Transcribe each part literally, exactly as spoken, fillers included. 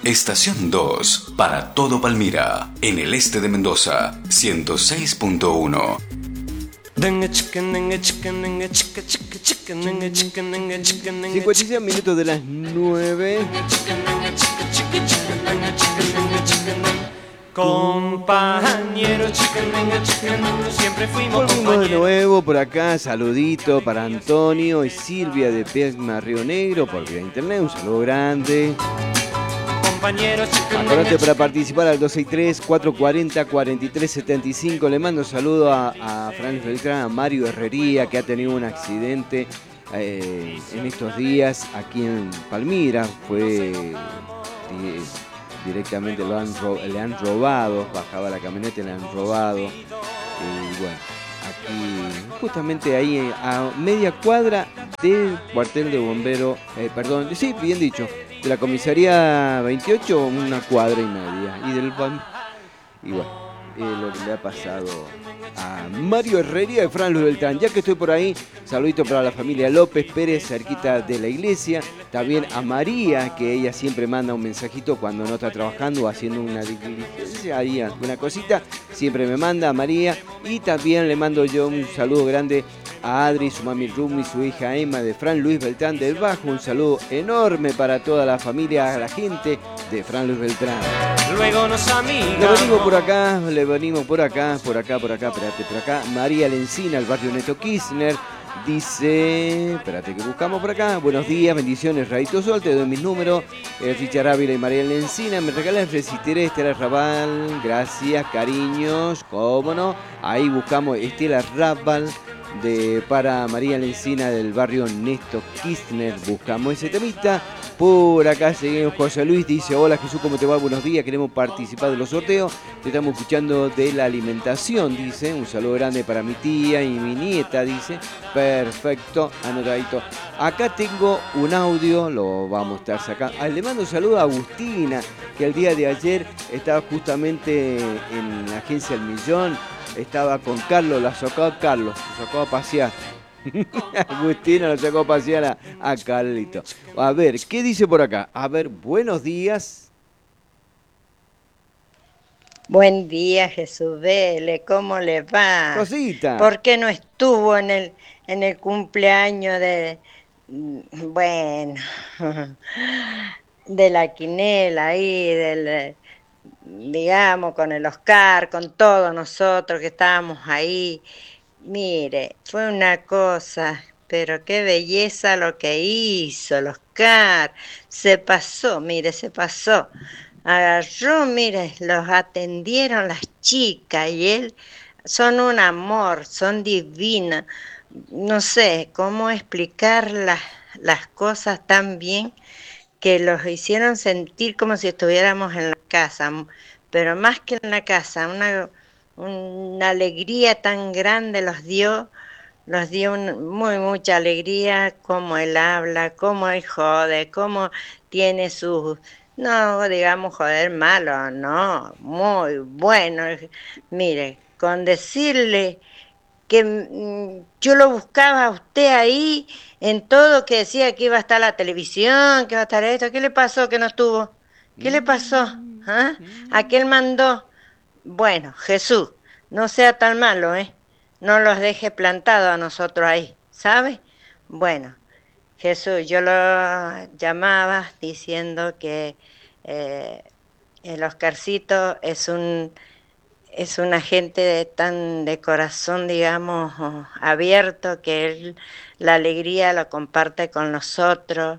Estación dos, para todo Palmira, en el este de Mendoza, ciento seis punto uno. cincuenta y seis minutos de las nueve. Compañero, siempre fuimos Volvimos de nuevo por acá. Saludito para Antonio y Silvia de Pesma Río Negro por vía internet. Un saludo grande. Acordate para participar al dos seis tres, cuatro cuatro cero, cuatro tres siete cinco. Le mando un saludo a, a Fran Beltrán, a Mario Herrería, que ha tenido un accidente eh, en estos días aquí en Palmira. Fue eh, directamente, lo han, le han robado, bajaba la camioneta y le han robado. Y bueno, aquí justamente ahí a media cuadra del cuartel de bombero, eh, perdón, sí, bien dicho, de la comisaría veintiocho, una cuadra y media. Y del y bueno, eh, lo que le ha pasado a Mario Herrería de Fran Luis Beltrán. Ya que estoy por ahí, saludito para la familia López Pérez, cerquita de la iglesia. También a María, que ella siempre manda un mensajito cuando no está trabajando o haciendo una diligencia, ahí alguna cosita, siempre me manda a María. Y también le mando yo un saludo grande a Adri, su mami Rumi, su hija Emma de Fran Luis Beltrán del Bajo. Un saludo enorme para toda la familia, a la gente de Fran Luis Beltrán. Luego nos amigamos. Le venimos por acá, le venimos por acá, por acá, por acá, espérate, por acá. María Lencina, el barrio Neto Kirchner, dice, espérate que buscamos por acá. Buenos días, bendiciones, Radito Sol, te doy mis números. Richard Ávila y María Lencina, me regalan Resistiré, Estela Raval, gracias, cariños, cómo no. Ahí buscamos Estela Raval de, para María Lencina del barrio Néstor Kirchner. Buscamos ese temita. Por acá seguimos. José Luis dice: hola Jesús, ¿cómo te va? Buenos días, queremos participar de los sorteos. Te estamos escuchando de la alimentación, dice. Un saludo grande para mi tía y mi nieta, dice. Perfecto, anotadito. Acá tengo un audio, lo vamos a estar sacando. Ah, le mando un saludo a Agustina, que el día de ayer estaba justamente en la agencia El Millón. Estaba con Carlos, la sacó a Carlos, la sacó a pasear. Agustina lo sacó a pasear a, a Carlito. A ver, ¿qué dice por acá? A ver, buenos días. Buen día, Jesús Vélez, ¿cómo le va? Rosita. ¿Por qué no estuvo en el, en el cumpleaños de, bueno, de la quinela ahí, del, digamos, con el Oscar, con todos nosotros que estábamos ahí? Mire, fue una cosa, pero qué belleza lo que hizo el Oscar. Se pasó, mire, se pasó. Agarró, mire, los atendieron las chicas y él, son un amor, son divinas. No sé cómo explicar las, las cosas tan bien que los hicieron sentir como si estuviéramos en la casa, pero más que en la casa, una, una alegría tan grande los dio, los dio un, muy mucha alegría, cómo él habla, cómo él jode, cómo tiene sus, no digamos joder malo, no, muy bueno. Mire, con decirle que mmm, yo lo buscaba a usted ahí en todo, que decía que iba a estar la televisión, que iba a estar esto. ¿Qué le pasó que no estuvo? ¿Qué le pasó? ¿Ah? ¿A qué él mandó? Bueno, Jesús, no sea tan malo, ¿eh? No los deje plantados a nosotros ahí, ¿sabe? Bueno, Jesús, yo lo llamaba diciendo que eh, el Oscarcito es un... es una gente de, tan de corazón, digamos, abierto, que él la alegría la comparte con nosotros,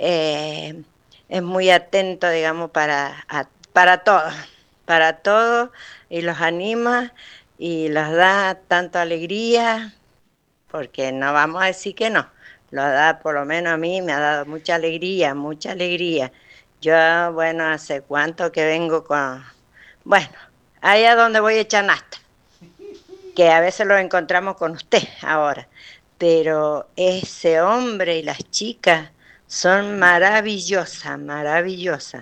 eh, es muy atento, digamos, para, a, para todo, para todo, y los anima y los da tanto alegría, porque no vamos a decir que no, lo da, por lo menos a mí me ha dado mucha alegría, mucha alegría. Yo, bueno, hace cuánto que vengo con, bueno, allá donde voy a echar nasta, que a veces lo encontramos con usted ahora, pero ese hombre y las chicas son maravillosas, maravillosas.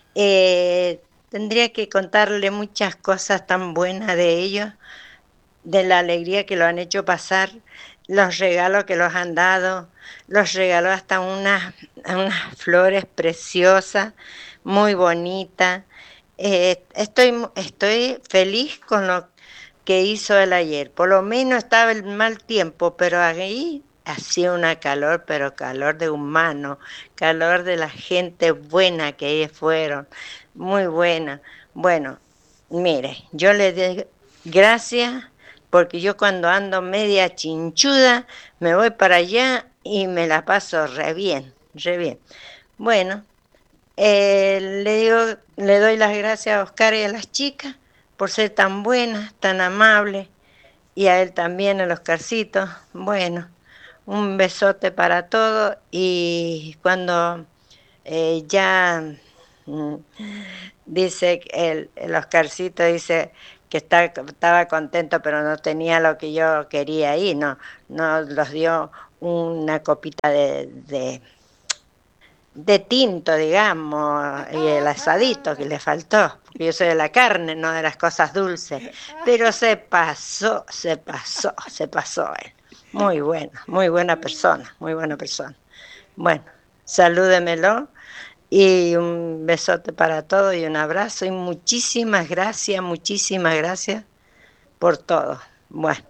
Eh, tendría que contarle muchas cosas tan buenas de ellos, de la alegría que lo han hecho pasar, los regalos que los han dado, los regaló hasta unas, unas flores preciosas, muy bonitas. Eh, estoy, estoy feliz con lo que hizo él ayer. Por lo menos estaba el mal tiempo, pero ahí hacía una calor, pero calor de humano, calor de la gente buena que ellos fueron, muy buena. Bueno, mire, yo le doy gracias porque yo cuando ando media chinchuda me voy para allá y me la paso re bien, re bien. Bueno, eh, le digo, le doy las gracias a Oscar y a las chicas por ser tan buenas, tan amables, y a él también, a Oscarcito. Bueno, un besote para todos y cuando eh, ya mm, dice el, el Oscarcito dice que está, estaba contento pero no tenía lo que yo quería ahí, no, no los dio una copita de, de, de tinto, digamos, y el asadito que le faltó, porque yo soy de la carne, no de las cosas dulces, pero se pasó, se pasó, se pasó él. Muy buena, muy buena persona, muy buena persona. Bueno, salúdemelo y un besote para todos y un abrazo y muchísimas gracias, muchísimas gracias por todo. Bueno,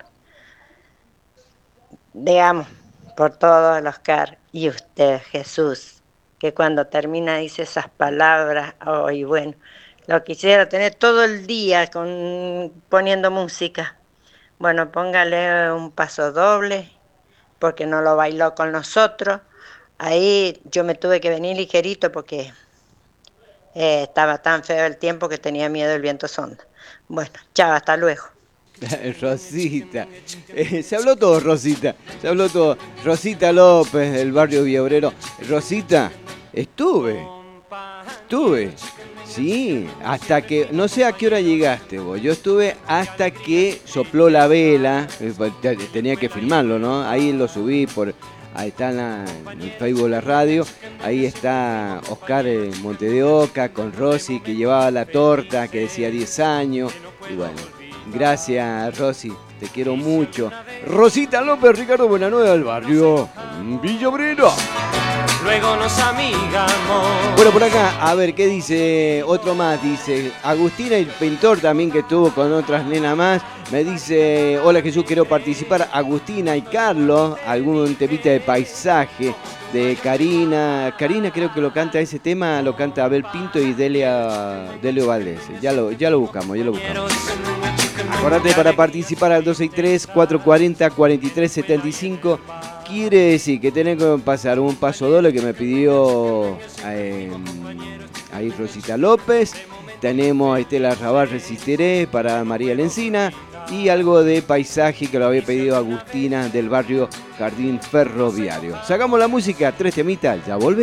digamos, por todo el Oscar y usted, Jesús, que cuando termina dice esas palabras, oh, y bueno, lo quisiera tener todo el día con, poniendo música. Bueno, póngale un paso doble, porque no lo bailó con nosotros. Ahí yo me tuve que venir ligerito porque eh, estaba tan feo el tiempo que tenía miedo del viento sonda. Bueno, chao, hasta luego. Rosita, eh, se habló todo, Rosita, se habló todo. Rosita López del barrio Villaobrero. Rosita, estuve, estuve, sí, hasta que, no sé a qué hora llegaste vos, yo estuve hasta que sopló la vela, tenía que filmarlo, ¿no? Ahí lo subí por... Ahí está en, la, en el Facebook de la radio. Ahí está Oscar eh, Monte de Oca con Rosy que llevaba la torta que decía diez años. Y bueno, gracias Rosy, te quiero mucho. Rosita López, Ricardo Buenanueva del barrio Villaobrero. Luego nos amigamos. Bueno, por acá, a ver, ¿qué dice? Otro más, dice Agustina, el pintor también que estuvo con otras nenas más. Me dice, hola Jesús, quiero participar. Agustina y Carlos, algún temita de paisaje de Karina. Karina creo que lo canta ese tema, lo canta Abel Pinto y Delia, Delio Valdés. Ya lo, ya lo buscamos, ya lo buscamos. Acordate para participar al dos seis tres, cuatro cuatro cero, cuatro tres siete cinco. Quiere decir que tenés que pasar un paso doble que me pidió eh, ahí Rosita López. Tenemos Estela Raval Resistiré para María Lencina. Y algo de paisaje que lo había pedido Agustina del barrio Jardín Ferroviario. Sacamos la música, tres temitas, ya volvemos.